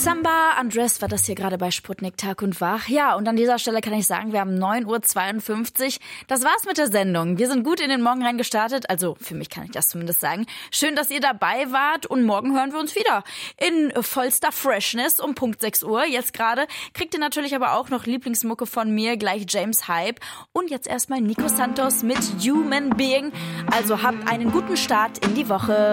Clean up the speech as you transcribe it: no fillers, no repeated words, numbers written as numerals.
Samba Andres war das hier gerade bei Sputnik Tag und Wach. Ja, und an dieser Stelle kann ich sagen, wir haben 9:52 Uhr. Das war's mit der Sendung. Wir sind gut in den Morgen reingestartet. Also für mich kann ich das zumindest sagen. Schön, dass ihr dabei wart und morgen hören wir uns wieder in vollster Freshness um Punkt 6 Uhr. Jetzt gerade kriegt ihr natürlich aber auch noch Lieblingsmucke von mir, gleich James Hype. Und jetzt erstmal Nico Santos mit Human Being. Also habt einen guten Start in die Woche.